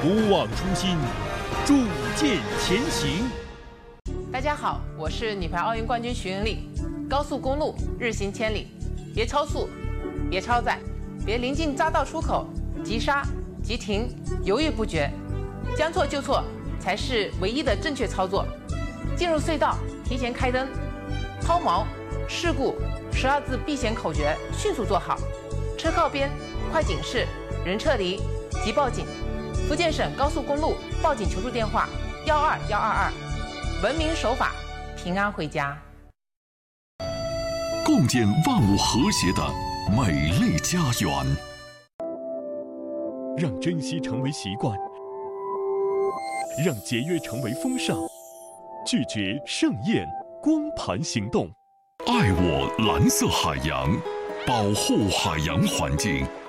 不忘初心，铸剑前行。 大家好，我是女排奥运冠军徐云丽。高速公路日行千里，别超速，别超载，别临近匝道出口急刹、急停，犹豫不决，将错就错才是唯一的正确操作。进入隧道提前开灯，抛锚、事故12字避险口诀迅速做好。车靠边，快警示，人撤离，即报警。福建省高速公路报警求助电话12122，文明守法，平安回家。 共建万物和谐的美丽家园， 让珍惜成为习惯，让节约成为风尚，拒绝盛宴光盘行动。 爱我蓝色海洋，保护海洋环境。